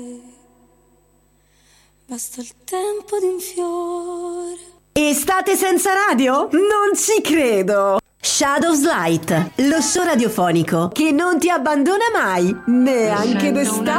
Basta il tempo di un fiore. Estate senza radio? Non ci credo! Shadows Light, lo show radiofonico che non ti abbandona mai, neanche d'estate.